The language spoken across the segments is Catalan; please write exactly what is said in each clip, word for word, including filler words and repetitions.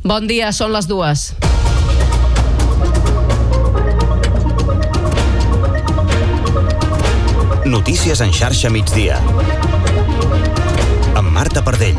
Bon dia, són les dues. Notícies en xarxa migdia. Amb Marta Pardell.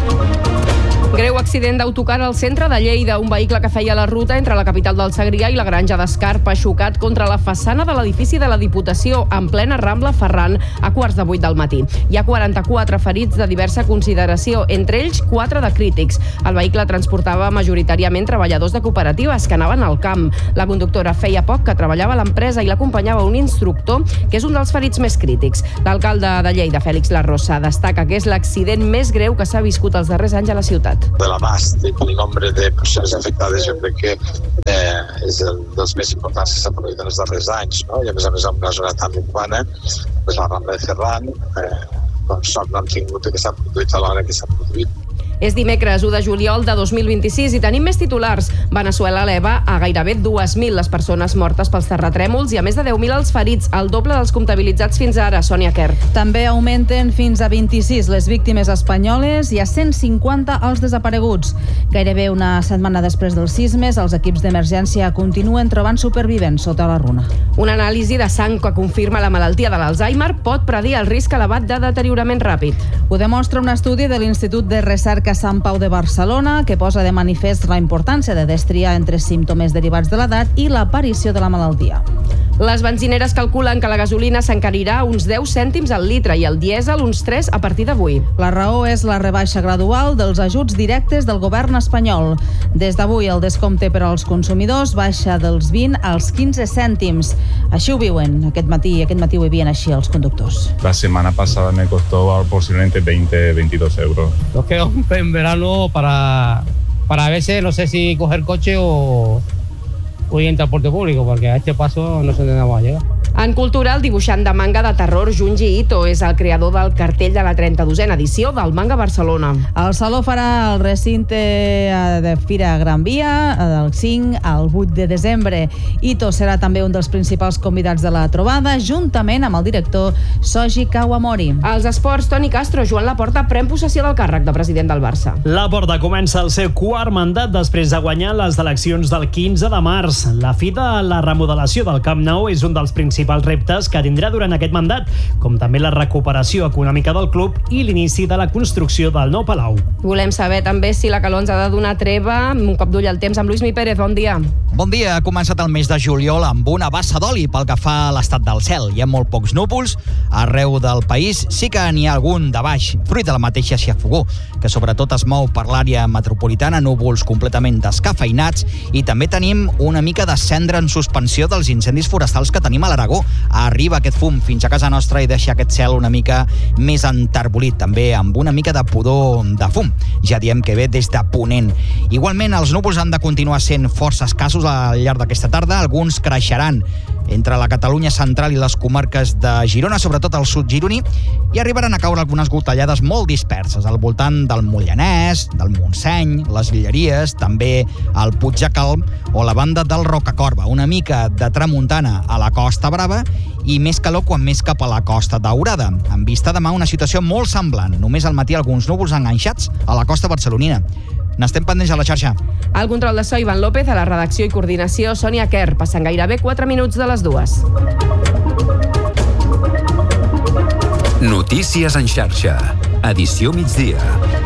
Greu accident d'autocar al centre de Lleida. Un vehicle que feia la ruta entre la capital del Segrià i la Granja d'Escarp ha xocat contra la façana de l'edifici de la Diputació en plena Rambla Ferran a quarts de vuit del matí. Hi ha quaranta-quatre ferits de diversa consideració, entre ells quatre de crítics. El vehicle transportava majoritàriament treballadors de cooperatives que anaven al camp. La conductora feia poc que treballava a l'empresa i l'acompanyava un instructor, que és un dels ferits més crítics. L'alcalde de Lleida, Félix Larrosa, destaca que és l'accident més greu que s'ha viscut els darrers anys a la ciutat. De l'abast i el nombre de persones afectades, jo crec que eh, és el dels més importants que s'ha produït en els darrers anys, no? I a més a més en una zona tan urbana, pues la Rambla de Ferran, eh, doncs sort no han tingut que s'ha produït a l'hora que s'ha produït. És dimecres u de juliol de dos mil vint-i-sis i tenim més titulars. Veneçuela eleva a gairebé dues mil les persones mortes pels terratrèmols i a més de deu mil els ferits, el doble dels comptabilitzats fins ara. Sònia Quer. També augmenten fins a vint-i-sis les víctimes espanyoles i a cent cinquanta els desapareguts. Gairebé una setmana després dels sismes, els equips d'emergència continuen trobant supervivents sota la runa. Una anàlisi de sang que confirma la malaltia de l'Alzheimer pot predir el risc elevat de deteriorament ràpid. Ho demostra un estudi de l'Institut de Recerca Sant Pau de Barcelona, que posa de manifest la importància de destriar entre símptomes derivats de l'edat i l'aparició de la malaltia. Les benzineres calculen que la gasolina s'encarirà uns deu cèntims al litre i el dièsel uns tres a partir d'avui. La raó és la rebaixa gradual dels ajuts directes del govern espanyol. Des d'avui el descompte per als consumidors baixa dels vint als quinze cèntims. Així ho viuen aquest matí, aquest matí ho vivien així els conductors. La semana pasada me costó posiblemente veinte, veintidós euros. Nos quedó en verano para, para a veces no sé si coger coche o, o ir en transporte público, porque a este paso no sé dónde vamos a llegar. En cultura, el dibuixant de manga de terror Junji Ito és el creador del cartell de la trenta-dosena edició del Manga Barcelona. El Saló farà el recinte de Fira Gran Via del cinc al vuit de desembre. Ito serà també un dels principals convidats de la trobada, juntament amb el director Soji Kawamori. Als esports, Toni Castro, Joan Laporta pren possessió del càrrec de president del Barça. Laporta comença el seu quart mandat després de guanyar les eleccions del quinze de març. La fi de la remodelació del Camp Nou és un dels principals reptes que tindrà durant aquest mandat, com també la recuperació econòmica del club i l'inici de la construcció del nou Palau. Volem saber també si la calor ens ha de donar treva. Un cop d'ull al temps amb Lluís Mi Pérez. Bon dia. Bon dia. Ha començat el mes de juliol amb una bassa d'oli pel que fa a l'estat del cel. Hi ha molt pocs núvols. Arreu del país sí que n'hi ha algun de baix, fruit de la mateixa xafogó, que sobretot es mou per l'àrea metropolitana, núvols completament descafeinats, i també tenim una mica de cendra en suspensió dels incendis forestals que tenim a l'Aragó. Arriba aquest fum fins a casa nostra i deixa aquest cel una mica més enterbolit, també amb una mica de pudor de fum. Ja diem que ve des de ponent. Igualment, els núvols han de continuar sent força escassos al llarg d'aquesta tarda. Alguns creixeran entre la Catalunya central i les comarques de Girona, sobretot al sud gironí, i arribaran a caure algunes gotellades molt disperses al voltant del Mollanès, del Montseny, les Guilleries, també al Puig de Calm o la banda del Rocacorba. Una mica de tramuntana a la Costa Brava i més calor quan més cap a la Costa Daurada. En vista demà una situació molt semblant. Només al matí alguns núvols enganxats a la costa barcelonina. N'estem pendents a la xarxa. Al control de so, Ivan López, a la redacció i coordinació, Sònia Quer. Passen gairebé quatre minuts de les dues. Notícies en xarxa. Edició migdia.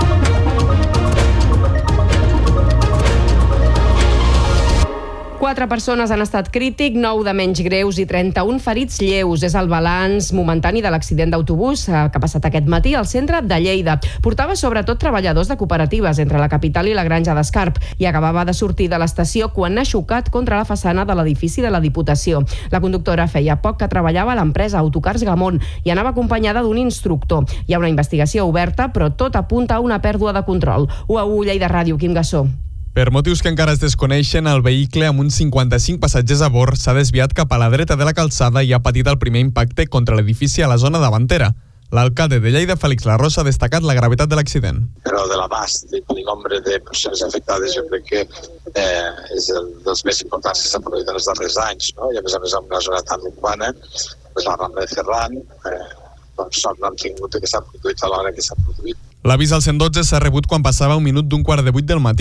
Quatre persones han estat crític, nou de menys greus i trenta-un ferits lleus. És el balanç momentani de l'accident d'autobús que ha passat aquest matí al centre de Lleida. Portava sobretot treballadors de cooperatives entre la capital i la Granja d'Escarp i acabava de sortir de l'estació quan ha xocat contra la façana de l'edifici de la Diputació. La conductora feia poc que treballava a l'empresa Autocars Gamont i anava acompanyada d'un instructor. Hi ha una investigació oberta, però tot apunta a una pèrdua de control. U A U Lleida Ràdio, Quim Gassó. Per motius que encara es desconeixen, el vehicle amb uns cinquanta-cinc passatgers a bord s'ha desviat cap a la dreta de la calçada i ha patit el primer impacte contra l'edifici a la zona davantera. L'alcalde de Lleida, Félix Larrosa, ha destacat la gravetat de l'accident. Però de l'abast i el nombre de persones afectades jo crec que eh, és el dels més importants que s'ha produït en els darrers anys, no? I a més a més en una zona tan urbana, pues la Rambla de Ferran, eh, doncs sort no han tingut que s'ha produït a l'hora que s'ha produït. L'avís al cent dotze s'ha rebut quan passava un minut d'un quart de vuit del matí.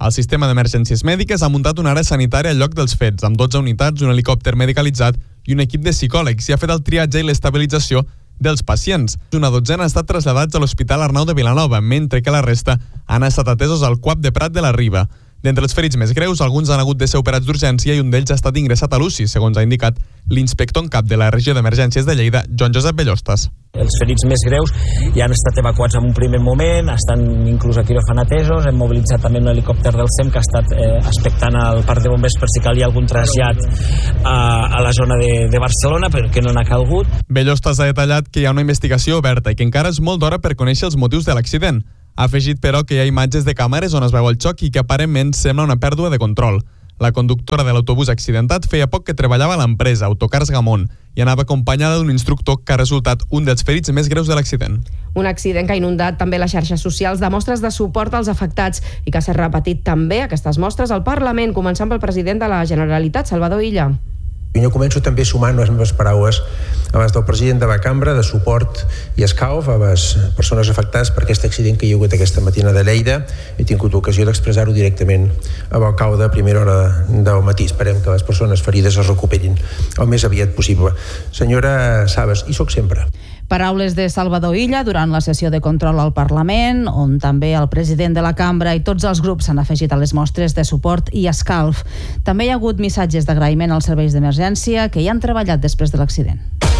El sistema d'emergències mèdiques ha muntat una àrea sanitària al lloc dels fets, amb dotze unitats, un helicòpter medicalitzat i un equip de psicòlegs, i ha fet el triatge i l'estabilització dels pacients. Una dotzena han estat traslladats a l'Hospital Arnau de Vilanova, mentre que la resta han estat atesos al C U A P de Prat de la Riba. D'entre els ferits més greus, alguns han hagut de ser operats d'urgència i un d'ells ha estat ingressat a l'U C I, segons ha indicat l'inspector en cap de la regió d'emergències de Lleida, Joan Josep Bellostas. Els ferits més greus ja han estat evacuats en un primer moment, estan inclús a quiròfan atesos, hem mobilitzat també un helicòpter del S E M que ha estat eh, expectant al parc de bombers per si calia algun trasllat a, a la zona de, de Barcelona, perquè no n'ha calgut. Bellostas ha detallat que hi ha una investigació oberta i que encara és molt d'hora per conèixer els motius de l'accident. Ha afegit, però, que hi ha imatges de càmeres on es veu el xoc i que aparentment sembla una pèrdua de control. La conductora de l'autobús accidentat feia poc que treballava a l'empresa Autocars Gamont i anava acompanyada d'un instructor que ha resultat un dels ferits més greus de l'accident. Un accident que ha inundat també les xarxes socials de mostres de suport als afectats i que s'ha repetit també aquestes mostres al Parlament, començant pel president de la Generalitat, Salvador Illa. I jo començo també sumant les meves paraules a les del president de la cambra de suport i escalf a les persones afectades per aquest accident que hi ha hagut aquesta matina de Lleida. He tingut ocasió d'expressar-ho directament a l'alcalde a primera hora del matí. Esperem que les persones ferides es recuperin el més aviat possible. Senyora Sabas, hi soc sempre. Paraules de Salvador Illa durant la sessió de control al Parlament, on també el president de la cambra i tots els grups s'han afegit a les mostres de suport i escalf. També hi ha hagut missatges d'agraïment als serveis d'emergència que hi han treballat després de l'accident.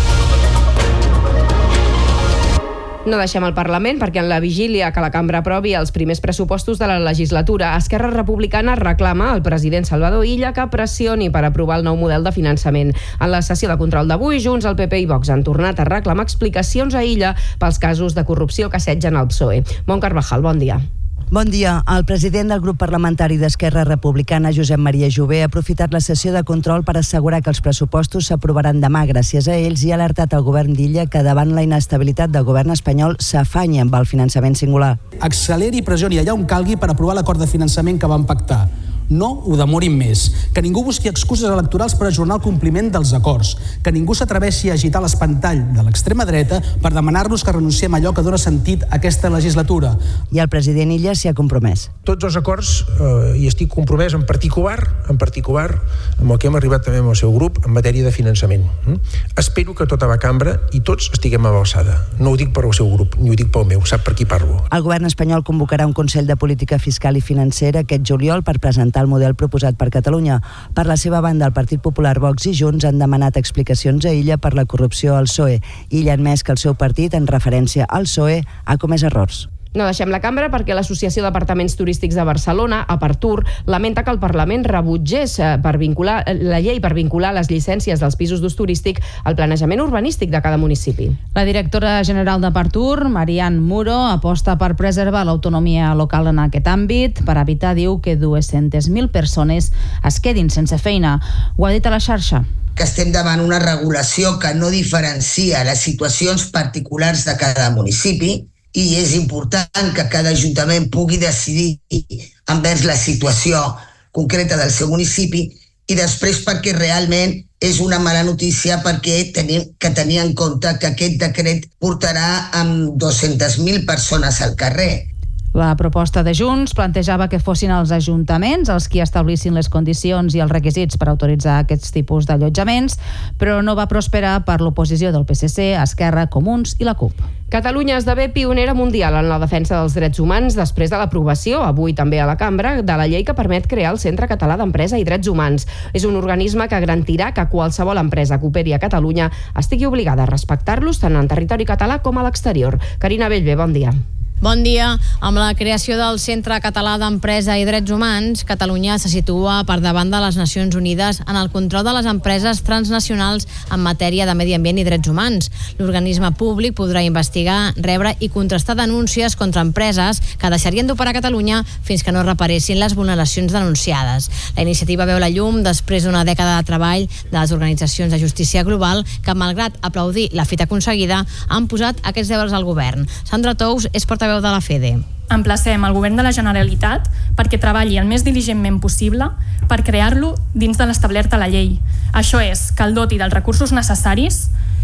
No deixem el Parlament perquè en la vigília que la cambra aprovi els primers pressupostos de la legislatura, Esquerra Republicana reclama al president Salvador Illa que pressioni per aprovar el nou model de finançament. En la sessió de control d'avui, Junts, el P P i Vox han tornat a reclamar explicacions a Illa pels casos de corrupció que assetgen el P S O E. Mon Carvajal, bon dia. Bon dia. El president del grup parlamentari d'Esquerra Republicana, Josep Maria Jové, ha aprofitat la sessió de control per assegurar que els pressupostos s'aprovaran demà gràcies a ells i ha alertat el govern d'Illa que davant la inestabilitat del govern espanyol s'afanya amb el finançament singular. Acceleri i pressioni allà on calgui per aprovar l'acord de finançament que van pactar. No ho demorin més. Que ningú busqui excuses electorals per ajornar el compliment dels acords. Que ningú s'atreveixi a agitar l'espantall de l'extrema dreta per demanar-nos que renunciem a allò que dona sentit a aquesta legislatura. I el president Illa s'hi ha compromès. Tots els acords eh, hi estic compromès, en particular, en particular amb el que hem arribat també amb el seu grup en matèria de finançament. Mm? Espero que tota la cambra i tots estiguem a l'alçada. No ho dic per al seu grup, ni ho dic pel meu, sap per qui parlo. El govern espanyol convocarà un Consell de Política Fiscal i Financera aquest juliol per presentar el model proposat per Catalunya. Per la seva banda, el Partit Popular, Vox i Junts han demanat explicacions a Illa per la corrupció al P S O E. Illa ha admès que el seu partit, en referència al P S O E, ha comès errors. No deixem la cambra perquè l'Associació d'Apartaments Turístics de Barcelona, Apartur, lamenta que el Parlament rebutgés per vincular la llei per vincular les llicències dels pisos d'ús turístic al planejament urbanístic de cada municipi. La directora general d'Apartur, Marian Muro, aposta per preservar l'autonomia local en aquest àmbit, per evitar, diu, que dues-centes mil persones es quedin sense feina. Ho ha dit a la xarxa. Que estem davant una regulació que no diferencia les situacions particulars de cada municipi, i és important que cada ajuntament pugui decidir envers la situació concreta del seu municipi i després perquè realment és una mala notícia perquè tenim que tenir en compte que aquest decret portarà amb dues-centes mil persones al carrer. La proposta de Junts plantejava que fossin els ajuntaments els qui establissin les condicions i els requisits per autoritzar aquests tipus d'allotjaments, però no va prosperar per l'oposició del P S C, Esquerra, Comuns i la CUP. Catalunya esdevé pionera mundial en la defensa dels drets humans després de l'aprovació, avui també a la cambra, de la llei que permet crear el Centre Català d'Empresa i Drets Humans. És un organisme que garantirà que qualsevol empresa que operi a Catalunya estigui obligada a respectar-los tant en territori català com a l'exterior. Carina Bellver, bon dia. Bon dia. Amb la creació del Centre Català d'Empresa i Drets Humans, Catalunya se situa per davant de les Nacions Unides en el control de les empreses transnacionals en matèria de medi ambient i drets humans. L'organisme públic podrà investigar, rebre i contrastar denúncies contra empreses que deixarien d'operar a Catalunya fins que no reparessin les vulneracions denunciades. La iniciativa veu la llum després d'una dècada de treball de les organitzacions de justícia global que, malgrat aplaudir la fita aconseguida, han posat aquests deures al govern. Sandra Tous és portaveu de la FEDE. Emplacem el govern de la Generalitat perquè treballi el més diligentment possible per crear-lo dins de l'establert a la llei. Això és, que el doti dels recursos necessaris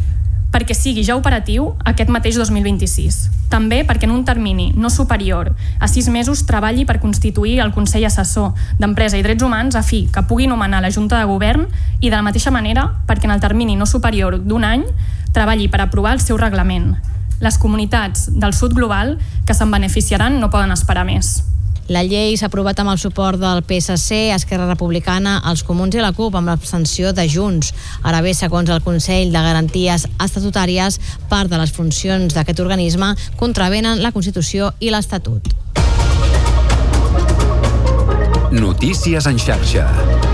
perquè sigui ja operatiu aquest mateix dos mil vint-i-sis. També perquè en un termini no superior a sis mesos treballi per constituir el Consell Assessor d'Empresa i Drets Humans a fi que pugui nomenar la Junta de Govern i de la mateixa manera perquè en el termini no superior d'un any treballi per aprovar el seu reglament. Les comunitats del sud global que se'n beneficiaran no poden esperar més. La llei s'ha aprovat amb el suport del P S C, Esquerra Republicana, els Comuns i la CUP, amb l'abstenció de Junts. Ara bé, segons el Consell de Garanties Estatutàries, part de les funcions d'aquest organisme contravenen la Constitució i l'Estatut. Notícies en xarxa.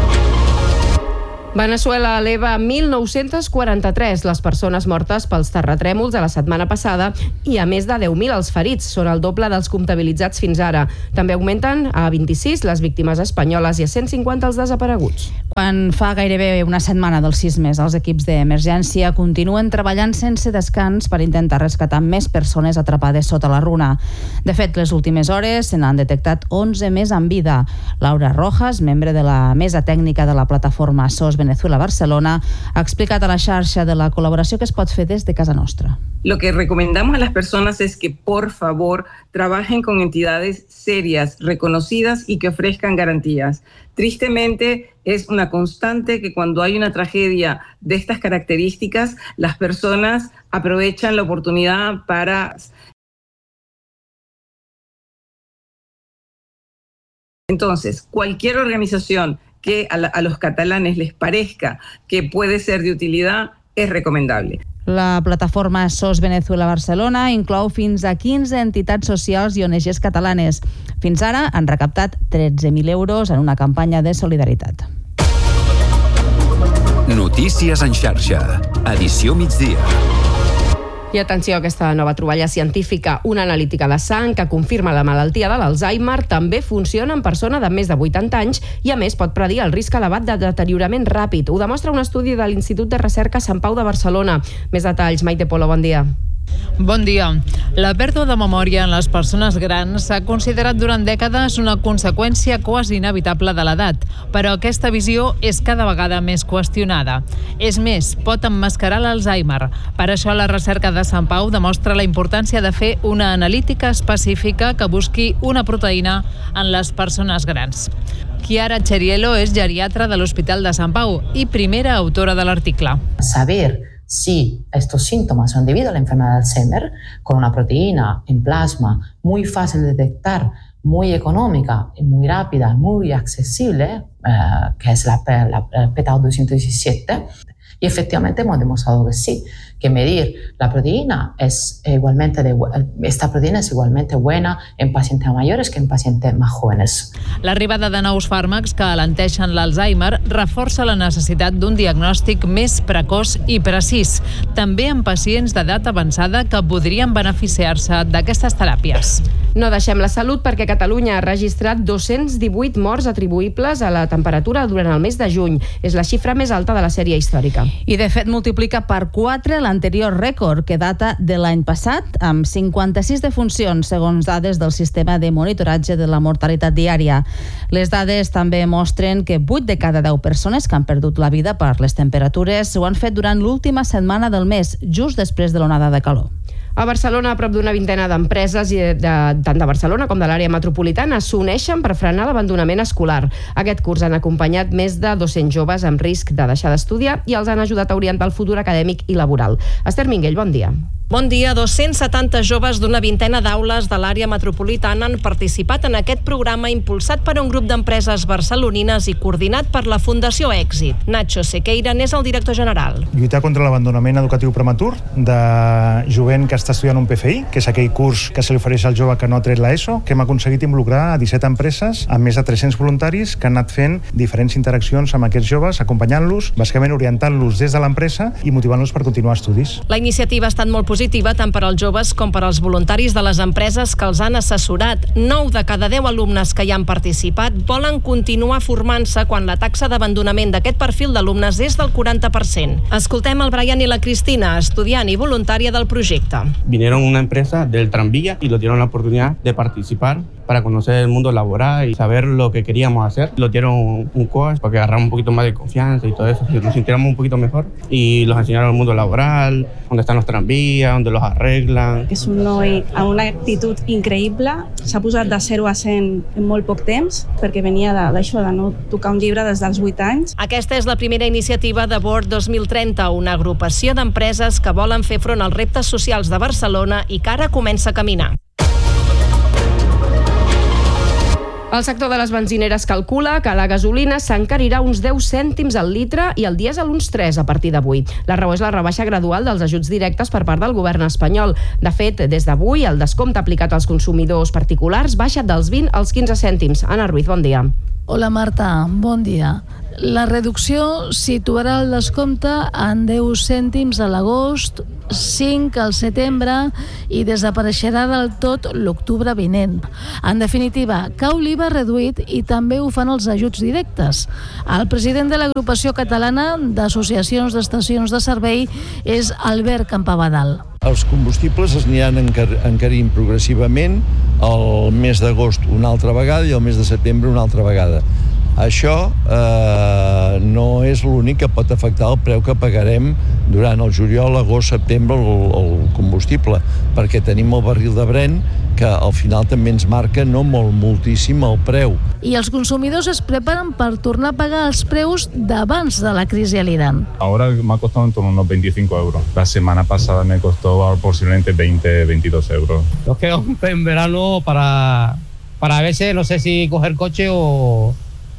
Veneçuela eleva mil nou-cents quaranta-tres les persones mortes pels terratrèmols de la setmana passada i a més de deu mil els ferits. Són el doble dels comptabilitzats fins ara. També augmenten a vint-i-sis les víctimes espanyoles i a cent cinquanta els desapareguts. Quan fa gairebé una setmana dels sismes, els equips d'emergència continuen treballant sense descans per intentar rescatar més persones atrapades sota la runa. De fet, les últimes hores se n'han detectat onze més en vida. Laura Rojas, membre de la mesa tècnica de la plataforma S O S Venezuela Barcelona, ha explicat a la xarxa de la col·laboració que es pot fer des de casa nostra. Lo que recomendamos a las personas es que, por favor, trabajen con entidades serias, reconocidas y que ofrezcan garantías. Tristemente, es una constante que cuando hay una tragedia de estas características, las personas aprovechan la oportunidad para... Entonces, cualquier organización que a, la, a los catalanes les parezca que puede ser de utilidad es recomendable. La plataforma S O S Venezuela Barcelona inclou fins a quinze entitats socials i O N Ges catalanes. Fins ara han recaptat tretze mil euros en una campanya de solidaritat. Notícies en xarxa. Edició migdia. I atenció a aquesta nova troballa científica. Una analítica de sang que confirma la malaltia de l'Alzheimer també funciona en persona de més de vuitanta anys i, a més, pot predir el risc elevat de deteriorament ràpid. Ho demostra un estudi de l'Institut de Recerca Sant Pau de Barcelona. Més detalls, Maite Polo, bon dia. Bon dia. La pèrdua de memòria en les persones grans s'ha considerat durant dècades una conseqüència quasi inevitable de l'edat, però aquesta visió és cada vegada més qüestionada. És més, pot emmascarar l'Alzheimer. Per això la recerca de Sant Pau demostra la importància de fer una analítica específica que busqui una proteïna en les persones grans. Chiara Cheriello és geriatra de l'Hospital de Sant Pau i primera autora de l'article. Saber si estos síntomas son debido a la enfermedad de Alzheimer, con una proteína en plasma muy fácil de detectar, muy económica, muy rápida, muy accesible, eh, que es la, la, la P T A doscientos diecisiete, y efectivamente hemos demostrado que sí, que medir la proteína es igualmente de, esta proteína es igualmente buena en pacientes mayores que en pacientes más jóvenes. L'arribada de nous fàrmacs que alenteixen l'Alzheimer reforça la necessitat d'un diagnòstic més precoç i precís, també en pacients d'edat avançada que podrien beneficiar-se d'aquestes teràpies. No deixem la salut perquè Catalunya ha registrat dos-cents divuit morts atribuïbles a la temperatura durant el mes de juny. És la xifra més alta de la sèrie històrica. I, de fet, multiplica per quatre l'anterior rècord, que data de l'any passat, amb cinquanta-sis defuncions, segons dades del sistema de monitoratge de la mortalitat diària. Les dades també mostren que vuit de cada deu persones que han perdut la vida per les temperatures ho han fet durant l'última setmana del mes, just després de l'onada de calor. A Barcelona, a prop d'una vintena d'empreses, de, de, tant de Barcelona com de l'àrea metropolitana, s'uneixen per frenar l'abandonament escolar. Aquest curs han acompanyat més de dos-cents joves amb risc de deixar d'estudiar i els han ajudat a orientar el futur acadèmic i laboral. Esther Minguell, bon dia. Bon dia. dos-cents setanta joves d'una vintena d'aules de l'àrea metropolitana han participat en aquest programa impulsat per un grup d'empreses barcelonines i coordinat per la Fundació Èxit. Nacho Sequeira n'és el director general. Lluitar contra l'abandonament educatiu prematur de jovent que està estudiant un P F I, que és aquell curs que se li ofereix al jove que no ha tret l'ESO, que hem aconseguit involucrar a disset empreses amb més de tres-cents voluntaris que han anat fent diferents interaccions amb aquests joves, acompanyant-los, bàsicament orientant-los des de l'empresa i motivant-los per continuar estudis. La iniciativa ha estat molt positiva tant per als joves com per als voluntaris de les empreses que els han assessorat. nou de cada deu alumnes que hi han participat volen continuar formant-se quan la taxa d'abandonament d'aquest perfil d'alumnes és del quaranta per cent. Escoltem el Brian i la Cristina, estudiant i voluntària del projecte. Vinieron una empresa del tranvía y nos dieron la oportunidad de participar para conocer el mundo laboral y saber lo que queríamos hacer. Lo dieron un coach para que agarráramos un poquito más de confianza y todo eso, que nos sintiéramos un poquito mejor. Y los enseñaron el mundo laboral, dónde están los tranvías, dónde los arreglan. És un noi amb una actitud increïble, s'ha posat de zero a cent en molt poc temps, perquè venia d'això, de, de no tocar un llibre des dels vuit anys. Aquesta és la primera iniciativa de Board dos mil trenta, una agrupació d'empreses que volen fer front als reptes socials de Barcelona i que ara comença a caminar. El sector de les benzineres calcula que la gasolina s'encarirà uns deu cèntims al litre i el dièsel uns tres a partir d'avui. La raó és la rebaixa gradual dels ajuts directes per part del govern espanyol. De fet, des d'avui, el descompte aplicat als consumidors particulars baixa dels vint als quinze cèntims. Anna Ruiz, bon dia. Hola Marta, bon dia. La reducció situarà el descompte en deu cèntims a l'agost, cinc al setembre i desapareixerà del tot l'octubre vinent. En definitiva, cau l'I V A reduït i també ho fan els ajuts directes. El president de l'agrupació catalana d'associacions d'estacions de servei és Albert Campabadal. Els combustibles es aniran encar- encarint progressivament el mes d'agost una altra vegada i el mes de setembre una altra vegada. Això eh, no és l'únic que pot afectar el preu que pagarem durant el juliol, agost, setembre el, el combustible, perquè tenim el barril de Brent que al final també ens marca no molt, moltíssim el preu. I els consumidors es preparen per tornar a pagar els preus d'abans de la crisi a l'Iran. Ahora me ha costado en torno a unos veinticinco euros. La semana pasada me costó posiblemente veinte, veintidós euros. Los que en verano para, para a veces no sé si coger coche o...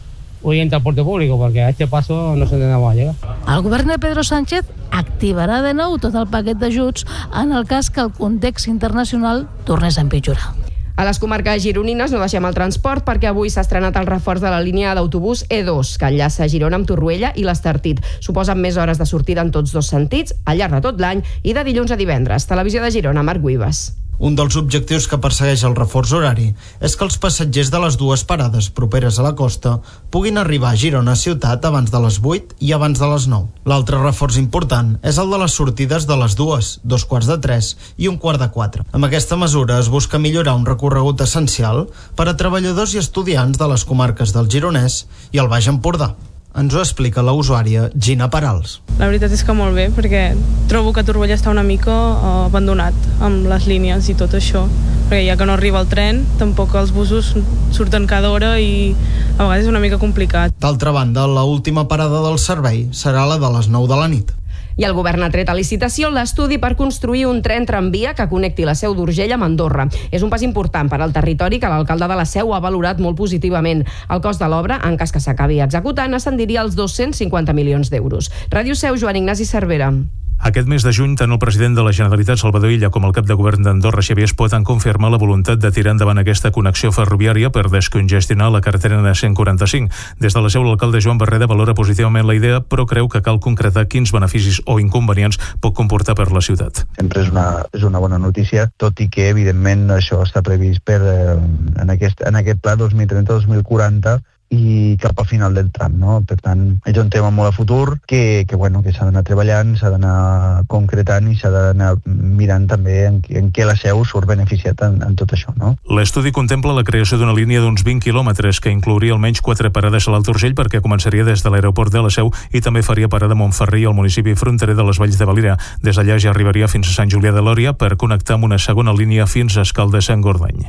o ir en transporte público, perquè a este paso no sé dónde vamos a llegar. El govern de Pedro Sánchez activarà de nou tot el paquet d'ajuts en el cas que el context internacional tornés a empitjorar. A les comarques gironines no deixem el transport perquè avui s'ha estrenat el reforç de la línia d'autobús E dos, que enllaça Girona amb Torroella i l'Estartit. Suposen més hores de sortida en tots dos sentits, al llarg de tot l'any i de dilluns a divendres. Televisió de Girona, Marc Guibas. Un dels objectius que persegueix el reforç horari és que els passatgers de les dues parades properes a la costa puguin arribar a Girona ciutat abans de les vuit i abans de les nou. L'altre reforç important és el de les sortides de les dues, dos quarts de tres i un quart de quatre. Amb aquesta mesura es busca millorar un recorregut essencial per a treballadors i estudiants de les comarques del Gironès i el Baix Empordà. Ens ho explica la usuària Gina Parals. La veritat és que molt bé, perquè trobo que Torroella està una mica uh, abandonat amb les línies i tot això, perquè ja que no arriba el tren, tampoc els busos surten cada hora i a vegades és una mica complicat. D'altra banda, l'última parada del servei serà la de les nou de la nit. I el govern ha tret a licitació l'estudi per construir un tren tramvia que connecti la Seu d'Urgell amb Andorra. És un pas important per al territori que l'alcalde de la Seu ha valorat molt positivament. El cost de l'obra, en cas que s'acabi executant, ascendiria als dos-cents cinquanta milions d'euros. Ràdio Seu, Joan Ignasi Cervera. Aquest mes de juny, tant el president de la Generalitat, Salvador Illa, com el cap de govern d'Andorra, Xavier Espot, han confirmat la voluntat de tirar endavant aquesta connexió ferroviària per descongestionar la carretera N cent quaranta-cinc. Des de la Seu, l'alcalde Joan Barreda valora positivament la idea, però creu que cal concretar quins beneficis o inconvenients pot comportar per la ciutat. Sempre és una, és una bona notícia, tot i que, evidentment, això està previst per, eh, en, aquest, en aquest pla dos mil trenta dos mil quaranta, i cap al final del tram, no? Per tant, és un tema molt a futur que, que, bueno, que s'ha d'anar treballant, s'ha d'anar concretant i s'ha d'anar mirant també en, en què la Seu surt beneficiat en, en tot això, no? L'estudi contempla la creació d'una línia d'uns vint quilòmetres que inclouria almenys quatre parades a l'Alt Urgell perquè començaria des de l'aeroport de la Seu i també faria parada a Montferrer i al municipi fronterer de les Valls de Valira. Des d'allà ja arribaria fins a Sant Julià de Lòria per connectar amb una segona línia fins a Escaldes-Sant Gordany.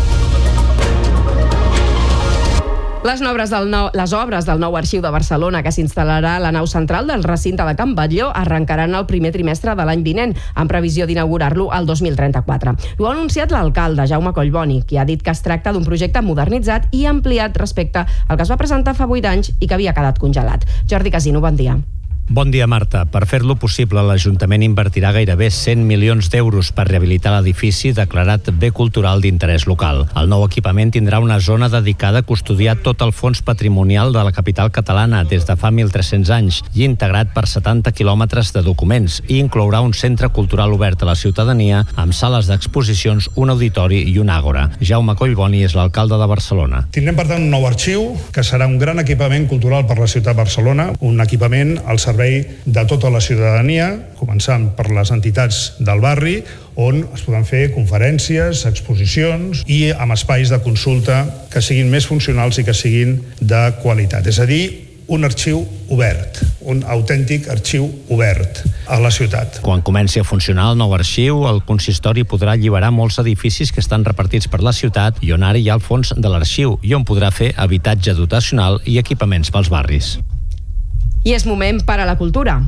Les, obres del nou, les obres del nou arxiu de Barcelona, que s'instal·larà a la nau central del recinte de Can Batlló, arrencaran el primer trimestre de l'any vinent, amb previsió d'inaugurar-lo el dos mil trenta-quatre. Ho ha anunciat l'alcalde, Jaume Collboni, qui ha dit que es tracta d'un projecte modernitzat i ampliat respecte al que es va presentar fa vuit anys i que havia quedat congelat. Jordi Casino, bon dia. Bon dia, Marta. Per fer-lo possible, l'Ajuntament invertirà gairebé cent milions d'euros per rehabilitar l'edifici declarat bé cultural d'interès local. El nou equipament tindrà una zona dedicada a custodiar tot el fons patrimonial de la capital catalana des de fa mil tres-cents anys i integrat per setanta quilòmetres de documents i inclourà un centre cultural obert a la ciutadania amb sales d'exposicions, un auditori i un àgora. Jaume Collboni és l'alcalde de Barcelona. Tindrem, per tant, un nou arxiu que serà un gran equipament cultural per la ciutat de Barcelona, un equipament al servei servei de tota la ciutadania, començant per les entitats del barri, on es poden fer conferències, exposicions i amb espais de consulta que siguin més funcionals i que siguin de qualitat. És a dir, un arxiu obert, un autèntic arxiu obert a la ciutat. Quan comenci a funcionar el nou arxiu, el consistori podrà alliberar molts edificis que estan repartits per la ciutat i on ara hi ha el fons de l'arxiu i on podrà fer habitatge dotacional i equipaments pels barris. I és moment per a la cultura.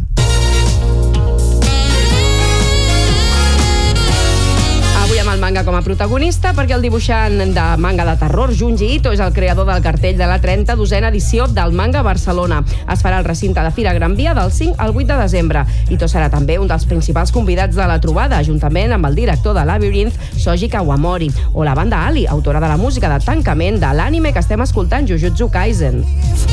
Avui amb el manga com a protagonista, perquè el dibuixant de manga de terror, Junji Ito, és el creador del cartell de la trenta-dosena edició del Manga Barcelona. Es farà al recinte de Fira Gran Via del cinc al vuit de desembre. Ito serà també un dels principals convidats de la trobada, juntament amb el director de Labyrinth, Shoji Kawamori, o la banda Ali, autora de la música de tancament de l'ànime que estem escoltant, Jujutsu Kaisen.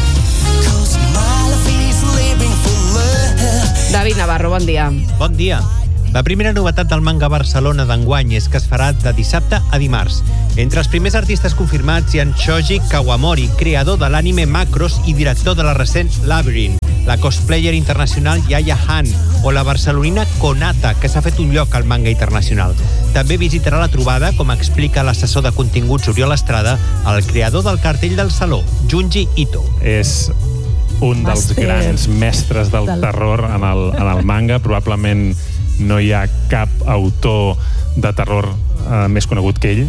David Navarro, bon dia. Bon dia. La primera novetat del Manga Barcelona d'enguany és que es farà de dissabte a dimarts. Entre els primers artistes confirmats hi ha Shoji Kawamori, creador de l'anime Macross i director de la recent Labyrinth, la cosplayer internacional Yaya Han o la barcelonina Konata, que s'ha fet un lloc al manga internacional. També visitarà la trobada, com explica l'assessor de continguts Oriol Estrada, el creador del cartell del saló, Junji Ito. És un dels Master. grans mestres del terror en el, en el manga. Probablement no hi ha cap autor de terror eh, més conegut que ell.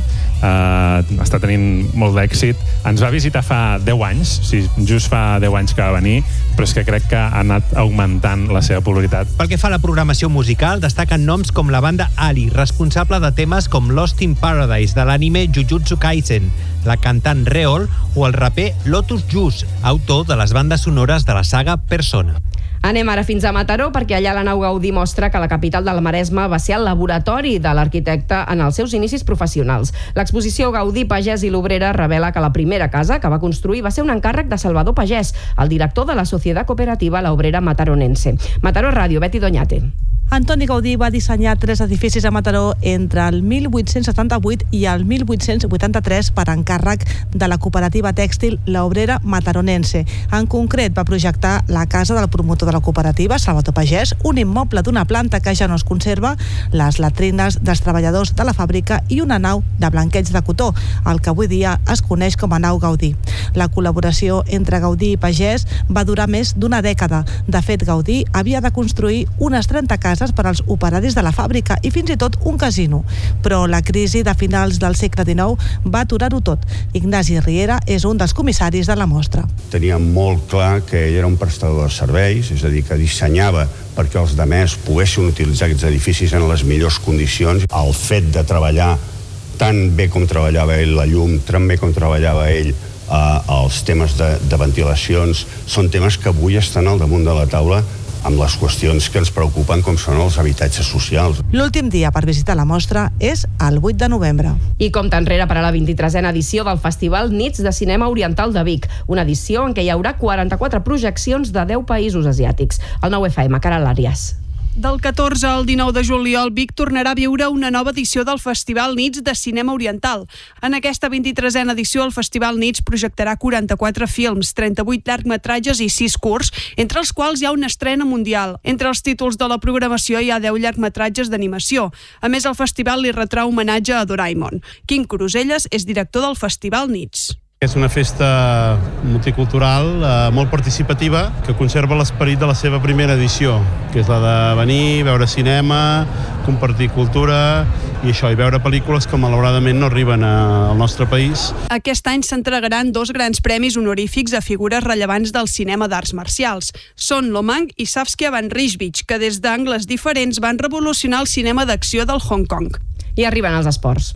Eh, està tenint molt d'èxit. Ens va visitar fa deu anys, o sigui, just fa deu anys que va venir, però és que crec que ha anat augmentant la seva popularitat. Pel que fa a la programació musical, destaquen noms com la banda Ali, responsable de temes com Lost in Paradise de l'anime Jujutsu Kaisen, la cantant Reol o el raper Lotus Juice, autor de les bandes sonores de la saga Persona. Anem ara fins a Mataró, perquè allà la nau Gaudí mostra que la capital del Maresme va ser el laboratori de l'arquitecte en els seus inicis professionals. L'exposició Gaudí, Pagès i l'Obrera revela que la primera casa que va construir va ser un encàrrec de Salvador Pagès, el director de la Societat Cooperativa La Obrera Mataronense. Mataró Ràdio, Betty Doñate. Antoni Gaudí va dissenyar tres edificis a Mataró entre el mil vuit-cents setanta-vuit i el mil vuit-cents vuitanta-tres per encàrrec de la cooperativa tèxtil La Obrera Mataronense. En concret, va projectar la casa del promotor de la cooperativa, Salvador Pagès, un immoble d'una planta que ja no es conserva, les latrines dels treballadors de la fàbrica i una nau de blanqueig de cotó, el que avui dia es coneix com a nau Gaudí. La col·laboració entre Gaudí i Pagès va durar més d'una dècada. De fet, Gaudí havia de construir unes trenta cases per als operaris de la fàbrica i fins i tot un casino. Però la crisi de finals del segle dinou va aturar-ho tot. Ignasi Riera és un dels comissaris de la mostra. Tenia molt clar que ell era un prestador de serveis, és a dir, que dissenyava perquè els demés poguessin utilitzar aquests edificis en les millors condicions. El fet de treballar tan bé com treballava ell la llum, tan bé com treballava ell eh, els temes de, de ventilacions, són temes que avui estan al damunt de la taula amb les qüestions que ens preocupen, com són els habitatges socials. L'últim dia per visitar la mostra és el vuit de novembre. I compta enrere per a la vint-i-tresena edició del Festival Nits de Cinema Oriental de Vic, una edició en què hi haurà quaranta-quatre projeccions de deu països asiàtics. El nou F M, Caral Àrias. Del catorze al dinou de juliol, Vic tornarà a viure una nova edició del Festival Nits de Cinema Oriental. En aquesta vint-i-tresena edició, el Festival Nits projectarà quaranta-quatre films, trenta-vuit llargmetratges i sis curts, entre els quals hi ha una estrena mundial. Entre els títols de la programació hi ha deu llargmetratges d'animació. A més, el festival li retrà homenatge a Doraemon. Quim Cruselles és director del Festival Nits. És una festa multicultural eh, molt participativa que conserva l'esperit de la seva primera edició, que és la de venir, veure cinema, compartir cultura i això, i veure pel·lícules que malauradament no arriben a, al nostre país. Aquest any s'entregaran dos grans premis honorífics a figures rellevants del cinema d'arts marcials. Són Lomang i Saskia Van Rysvich, que des d'angles diferents van revolucionar el cinema d'acció del Hong Kong. I arriben els esports,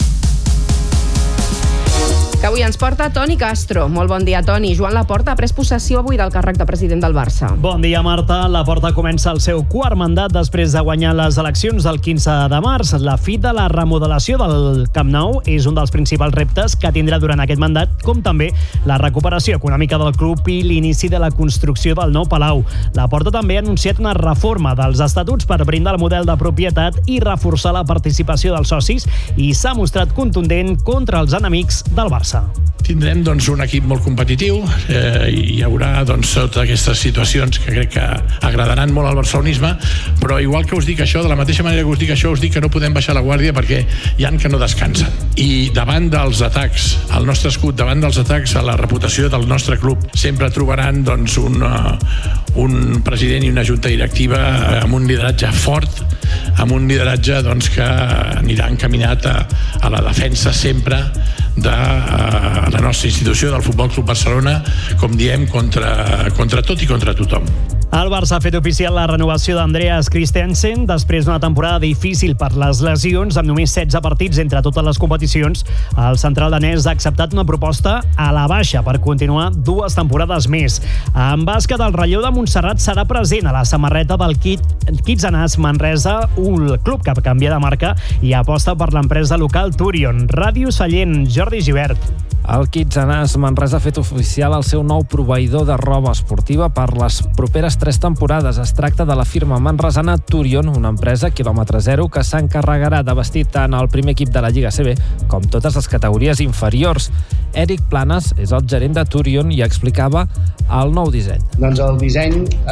que avui ens porta Toni Castro. Molt bon dia, Toni. Joan Laporta ha pres possessió avui del càrrec de president del Barça. Bon dia, Marta. Laporta comença el seu quart mandat després de guanyar les eleccions del quinze de març. La fi de la remodelació del Camp Nou és un dels principals reptes que tindrà durant aquest mandat, com també la recuperació econòmica del club i l'inici de la construcció del nou Palau. Laporta també ha anunciat una reforma dels estatuts per brindar el model de propietat i reforçar la participació dels socis i s'ha mostrat contundent contra els enemics del Barça. Barça. Tindrem doncs, un equip molt competitiu eh, i hi haurà doncs, totes aquestes situacions que crec que agradaran molt al barcelonisme, però igual que us dic això, de la mateixa manera que us dic això, us dic que no podem baixar la guàrdia perquè hi han que no descansen. I davant dels atacs al nostre escut, davant dels atacs a la reputació del nostre club, sempre trobaran doncs, un, uh, un president i una junta directiva amb un lideratge fort, amb un lideratge doncs, que anirà encaminat a, a la defensa sempre de uh, la nostra institució del Futbol Club Barcelona, com diem, contra, contra tot i contra tothom. El Barça ha fet oficial la renovació d'Andreas Christensen després d'una temporada difícil per les lesions, amb només setze partits entre totes les competicions. El central danès ha acceptat una proposta a la baixa per continuar dues temporades més. En bàsquet, el relleu de Montserrat serà present a la samarreta del Kitsanàs Manresa, un club que canvia de marca i aposta per l'empresa local Turion. Ràdio Sallent, Jordi Givert. El Kitsanàs Manresa ha fet oficial el seu nou proveïdor de roba esportiva per les properes tres temporades. Es tracta de la firma manresana Turion, una empresa quilòmetre zero que s'encarregarà de vestir tant el primer equip de la Lliga A C B com totes les categories inferiors. Eric Planes és el gerent de Turion i explicava el nou disseny. Doncs el disseny